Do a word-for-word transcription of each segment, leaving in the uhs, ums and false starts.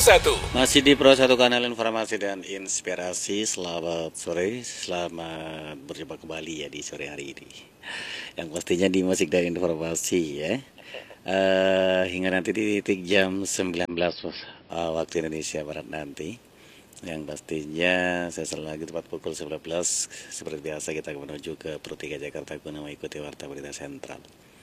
satu. Masih di Pro satu, kanal informasi dan inspirasi. Selamat sore, selamat berjumpa kembali ya di sore hari ini. Yang pastinya di musik dan informasi ya. Uh, hingga nanti di titik jam sembilan belas uh, waktu Indonesia Barat nanti. Yang pastinya saya selalu lagi tepat pukul sebelas belas. Seperti biasa kita menuju ke Pro tiga Jakarta guna mengikuti warta berita sentral.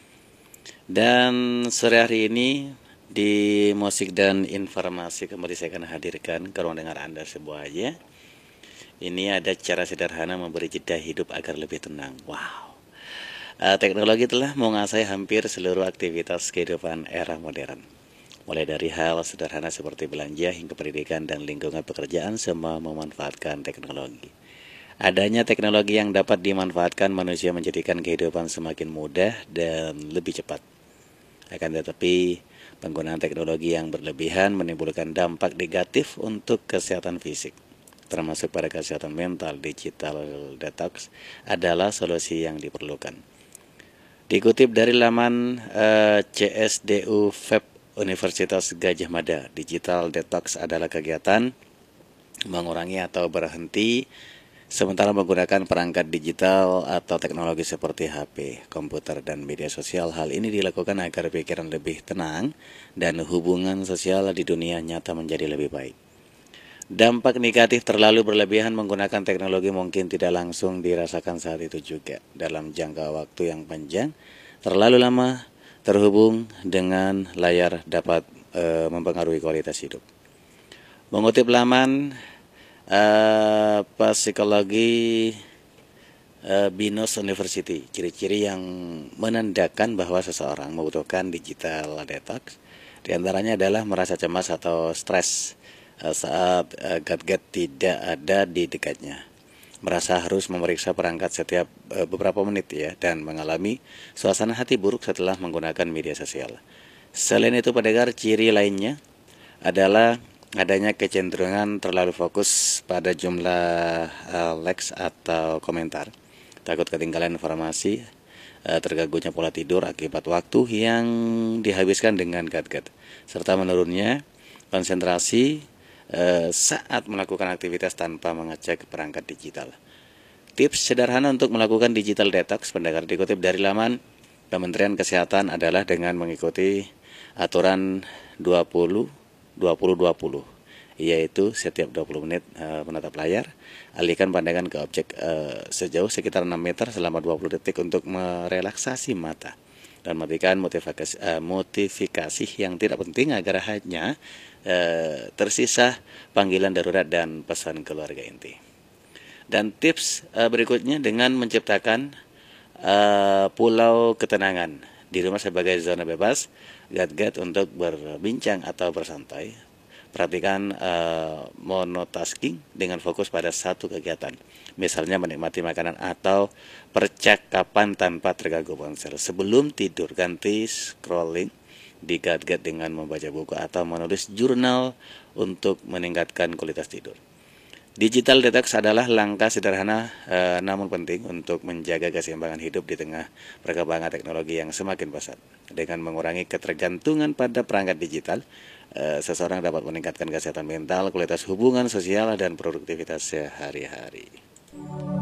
Dan sore hari ini di musik dan informasi kembali saya akan hadirkan ke ruang dengar Anda sebuahnya. Ini ada cara sederhana memberi jeda hidup agar lebih tenang. Wow. Uh, teknologi telah menguasai hampir seluruh aktivitas kehidupan era modern. Mulai dari hal sederhana seperti belanja hingga pendidikan dan lingkungan pekerjaan, semua memanfaatkan teknologi. Adanya teknologi yang dapat dimanfaatkan manusia menjadikan kehidupan semakin mudah dan lebih cepat. Akan tetapi, penggunaan teknologi yang berlebihan menimbulkan dampak negatif untuk kesehatan fisik, termasuk pada kesehatan mental. Digital detox adalah solusi yang diperlukan. Dikutip dari laman uh, C S D U F E B Universitas Gadjah Mada, digital detox adalah kegiatan mengurangi atau berhenti sementara menggunakan perangkat digital atau teknologi seperti H P, komputer, dan media sosial. Hal ini dilakukan agar pikiran lebih tenang dan hubungan sosial di dunia nyata menjadi lebih baik. Dampak negatif terlalu berlebihan menggunakan teknologi mungkin tidak langsung dirasakan saat itu juga. Dalam jangka waktu yang panjang, terlalu lama terhubung dengan layar dapat e, mempengaruhi kualitas hidup. Mengutip laman Uh, psikologi uh, Binus University, ciri-ciri yang menandakan bahwa seseorang membutuhkan digital detox diantaranya adalah merasa cemas atau stres uh, saat uh, gadget tidak ada di dekatnya, merasa harus memeriksa perangkat setiap uh, beberapa menit ya, dan mengalami suasana hati buruk setelah menggunakan media sosial. Selain itu, pendengar, ciri lainnya adalah adanya kecenderungan terlalu fokus pada jumlah uh, likes atau komentar, takut ketinggalan informasi, uh, terganggunya pola tidur akibat waktu yang dihabiskan dengan gadget, serta menurunnya konsentrasi uh, saat melakukan aktivitas tanpa mengecek perangkat digital. Tips sederhana untuk melakukan digital detox, pendengar, dikutip dari laman Kementerian Kesehatan adalah dengan mengikuti aturan dua puluh dua puluh dua puluh, yaitu setiap dua puluh menit uh, menatap layar, alihkan pandangan ke objek uh, sejauh sekitar enam meter selama dua puluh detik untuk merelaksasi mata, dan matikan motivasi, uh, motivasi yang tidak penting agar hanya uh, tersisa panggilan darurat dan pesan keluarga inti. Dan tips uh, berikutnya dengan menciptakan uh, pulau ketenangan di rumah sebagai zona bebas gadget untuk berbincang atau bersantai. Perhatikan uh, monotasking dengan fokus pada satu kegiatan, misalnya menikmati makanan atau percakapan tanpa terganggu ponsel. Sebelum tidur, ganti scrolling di gadget dengan membaca buku atau menulis jurnal untuk meningkatkan kualitas tidur. Digital detox adalah langkah sederhana eh, namun penting untuk menjaga keseimbangan hidup di tengah perkembangan teknologi yang semakin pesat. Dengan mengurangi ketergantungan pada perangkat digital, eh, seseorang dapat meningkatkan kesehatan mental, kualitas hubungan sosial, dan produktivitas sehari-hari.